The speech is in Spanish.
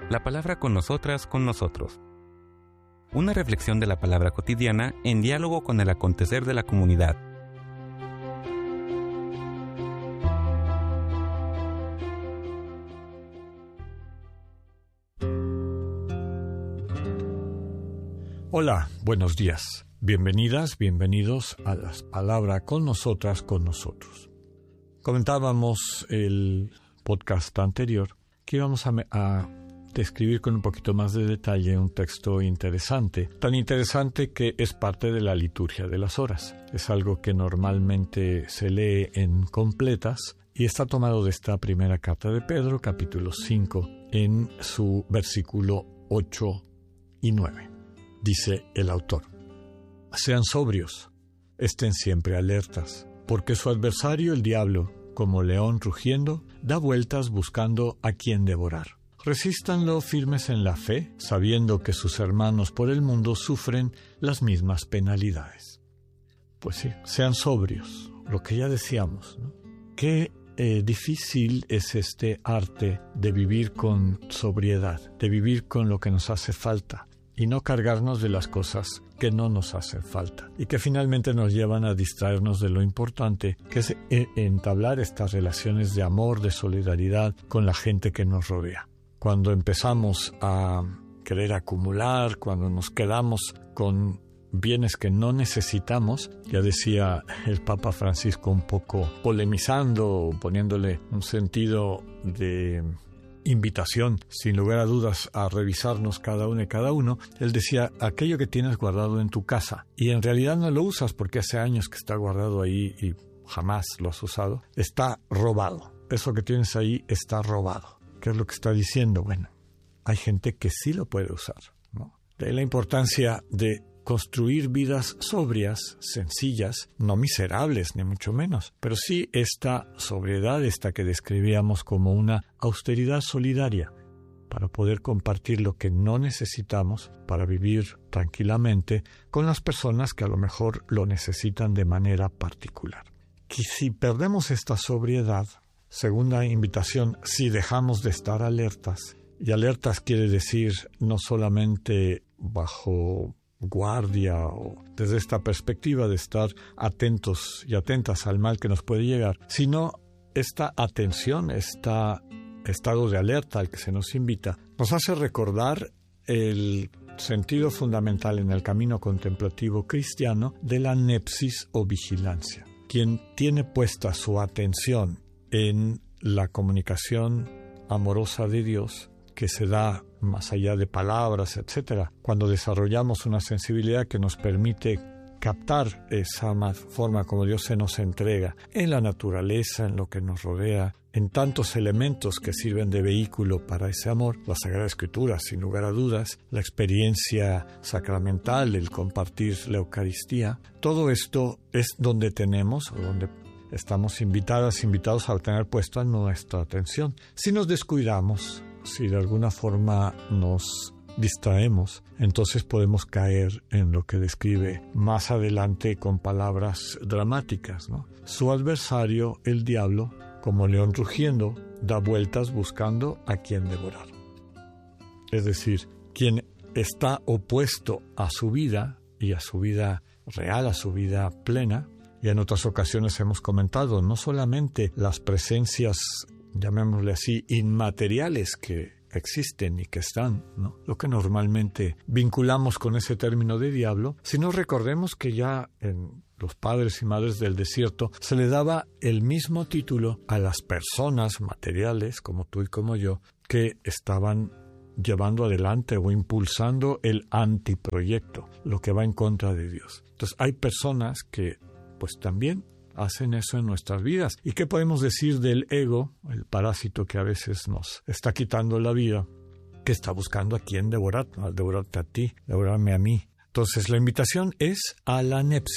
La palabra con nosotras, con nosotros. Una reflexión de la palabra cotidiana en diálogo con el acontecer de la comunidad. Hola, buenos días. Bienvenidas, bienvenidos a la palabra con nosotras, con nosotros. Comentábamos el podcast anterior que íbamos a describir con un poquito más de detalle un texto interesante, tan interesante que es parte de la liturgia de las horas. Es algo que normalmente se lee en completas y está tomado de esta primera carta de Pedro, capítulo 5, en su versículo 8 y 9. Dice el autor: sean sobrios, estén siempre alertas, porque su adversario, el diablo, como león rugiendo, da vueltas buscando a quien devorar. Resístanlo firmes en la fe, sabiendo que sus hermanos por el mundo sufren las mismas penalidades. Pues sí, sean sobrios, lo que ya decíamos, ¿no? Qué difícil es este arte de vivir con sobriedad, de vivir con lo que nos hace falta y no cargarnos de las cosas que no nos hacen falta y que finalmente nos llevan a distraernos de lo importante que es entablar estas relaciones de amor, de solidaridad con la gente que nos rodea. Cuando empezamos a querer acumular, cuando nos quedamos con bienes que no necesitamos, ya decía el Papa Francisco un poco polemizando, poniéndole un sentido de invitación, sin lugar a dudas, a revisarnos cada uno y cada uno. Él decía: aquello que tienes guardado en tu casa y en realidad no lo usas porque hace años que está guardado ahí y jamás lo has usado, está robado. Eso que tienes ahí está robado. ¿Qué es lo que está diciendo? Bueno, hay gente que sí lo puede usar, ¿no? De ahí la importancia de construir vidas sobrias, sencillas, no miserables, ni mucho menos, pero sí esta sobriedad, esta que describíamos como una austeridad solidaria, para poder compartir lo que no necesitamos para vivir tranquilamente con las personas que a lo mejor lo necesitan de manera particular. Y si perdemos esta sobriedad, segunda invitación, si dejamos de estar alertas, y alertas quiere decir no solamente bajo guardia o desde esta perspectiva de estar atentos y atentas al mal que nos puede llegar, sino esta atención, este estado de alerta al que se nos invita, nos hace recordar el sentido fundamental en el camino contemplativo cristiano de la nepsis o vigilancia. Quien tiene puesta su atención en la comunicación amorosa de Dios, que se da más allá de palabras, etc. Cuando desarrollamos una sensibilidad que nos permite captar esa forma como Dios se nos entrega en la naturaleza, en lo que nos rodea, en tantos elementos que sirven de vehículo para ese amor, la Sagrada Escritura, sin lugar a dudas, la experiencia sacramental, el compartir la Eucaristía, todo esto es donde tenemos, o donde estamos invitados a tener puesta nuestra atención. Si nos descuidamos, si de alguna forma nos distraemos, entonces podemos caer en lo que describe más adelante con palabras dramáticas, ¿no? Su adversario, el diablo, como león rugiendo, da vueltas buscando a quien devorar. Es decir, quien está opuesto a su vida y a su vida real, a su vida plena. Y en otras ocasiones hemos comentado no solamente las presencias, llamémosle así, inmateriales que existen y que están, ¿no? Lo que normalmente vinculamos con ese término de diablo, sino recordemos que ya en los padres y madres del desierto se le daba el mismo título a las personas materiales, como tú y como yo, que estaban llevando adelante o impulsando el antiproyecto, lo que va en contra de Dios. Entonces hay personas que pues también hacen eso en nuestras vidas. ¿Y qué podemos decir del ego, el parásito que a veces nos está quitando la vida, que está buscando a quién devorar, al devorarte a ti, devorarme a mí? Entonces la invitación es a la nepsis.